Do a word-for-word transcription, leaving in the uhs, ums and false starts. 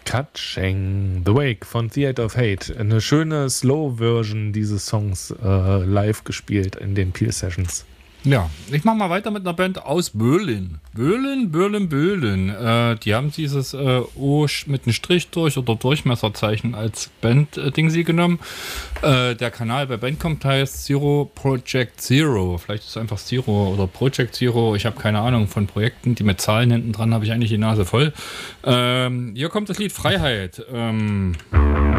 Katscheng, The Wake von Theater of Hate. Eine schöne Slow-Version dieses Songs äh, live gespielt in den Peel Sessions. Ja, ich mache mal weiter mit einer Band aus Böhlen. Böhlen, Böhlen, Böhlen. Äh, die haben dieses äh, O mit einem Strich durch oder Durchmesserzeichen als Band-Ding sie genommen. Äh, der Kanal bei Bandcamp heißt Zero Project Zero. Vielleicht ist es einfach Zero oder Project Zero. Ich habe keine Ahnung von Projekten, die mit Zahlen hinten dran habe ich eigentlich die Nase voll. Ähm, hier kommt das Lied Freiheit. Ähm...